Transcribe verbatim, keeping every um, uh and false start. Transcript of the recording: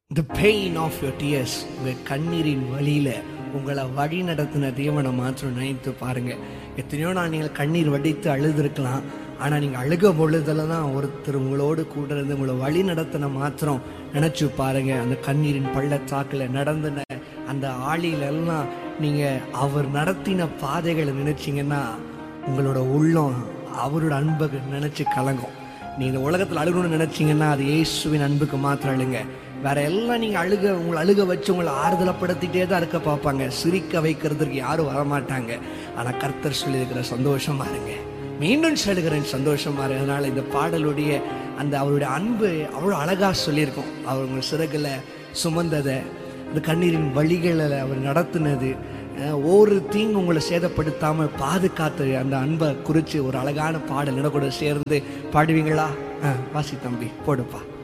the pain of your tears, உங்கள் கண்ணீரின் வழியில் உங்களை வழி நடத்தின தேவனை மாத்திரம் நினைத்து பாருங்க. எத்தனையோ நான் நீங்கள் கண்ணீர் வடித்து அழுதுருக்கலாம், ஆனால் நீங்கள் அழுக பொழுதுல தான் ஒருத்தர் உங்களோடு கூட இருந்து உங்களை வழி நடத்தின மாத்திரம் நினச்சி பாருங்க. அந்த கண்ணீரின் பள்ளத்தாக்கில் நடந்தின அந்த ஆளிலெல்லாம் நீங்கள் அவர் நடத்தின பாதைகளை நினைச்சிங்கன்னா உங்களோட உள்ளம் அவரோட அன்புக்கு நினச்சி கலங்கும். நீங்கள் இந்த உலகத்தில் அழுகணும்னு நினச்சிங்கன்னா அது இயேசுவின் அன்புக்கு மாத்திரம் அழுங்க. வேற எல்லாம் நீங்கள் அழுக உங்களை அழுக வச்சு உங்களை ஆறுதலப்படுத்திட்டே தான் இருக்க பார்ப்பாங்க. சிரிக்க வைக்கிறதுக்கு யாரும் வரமாட்டாங்க. ஆனால் கர்த்தர் சொல்லியிருக்கிற சந்தோஷமா இருங்க, மீண்டும் சொல்லுகிறேன் சந்தோஷமா இருங்க. அதனால் இந்த பாடலுடைய அந்த அவருடைய அன்பு அவ்வளோ அழகாக சொல்லியிருக்கோம். அவர் உங்கள் சிறகுல சுமந்ததை, அந்த கண்ணீரின் வழிகளில் அவர் நடத்தினது, ஒரு தீங்கு உங்களை சேதப்படுத்தாமல் பாதுகாத்து அந்த அன்பை குறித்து ஒரு அழகான பாடல் கூட சேர்ந்து பாடுவீங்களா? வாசி தம்பி போடுப்பா.